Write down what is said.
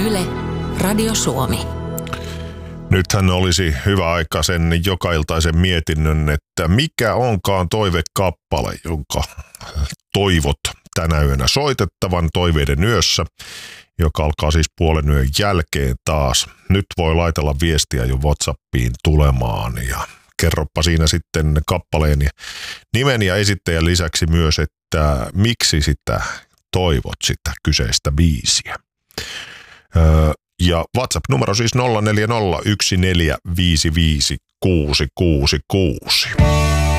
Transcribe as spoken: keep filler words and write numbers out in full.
Yle, Radio Suomi. Nythän olisi hyvä aika sen jokailtaisen mietinnön, että mikä onkaan toivekappale, jonka toivot tänä yönä soitettavan toiveiden yössä, joka alkaa siis puolen yön jälkeen taas. Nyt voi laitella viestiä jo WhatsAppiin tulemaan ja kerropa siinä sitten kappaleen nimen ja esittäjän lisäksi myös, että miksi sitä toivot sitä kyseistä biisiä. Öö, Ja WhatsApp-numero siis nolla neljä nolla yksi neljä viisi viisi kuusi kuusi kuusi.